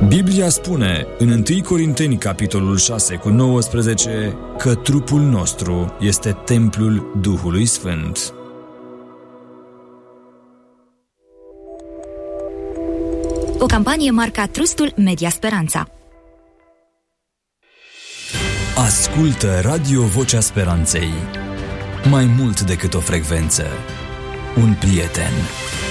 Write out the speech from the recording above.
Biblia spune în 1 Corinteni, capitolul 6 cu 19, că trupul nostru este templul Duhului Sfânt. O campanie marca Trustul Media Speranța. Ascultă Radio Vocea Speranței. Mai mult decât o frecvență, un prieten.